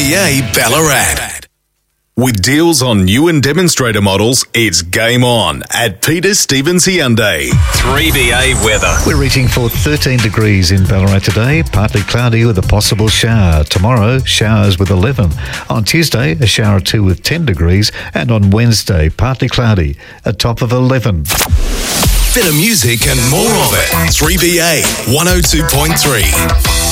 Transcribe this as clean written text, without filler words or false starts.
3BA Ballarat. With deals on new and demonstrator models, it's game on at Peter Stevens Hyundai. 3BA weather. We're reaching for 13 degrees in Ballarat today, partly cloudy with a possible shower. Tomorrow, showers with 11. On Tuesday, a shower or two with 10 degrees. And on Wednesday, partly cloudy, a top of 11. Better music and more of it. 3BA 102.3.